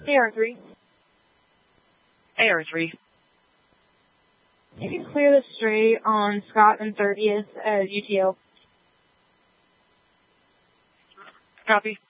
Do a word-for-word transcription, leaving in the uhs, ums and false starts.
A R three. A R three. You can clear the straight on Scott and thirtieth as U T L. Copy.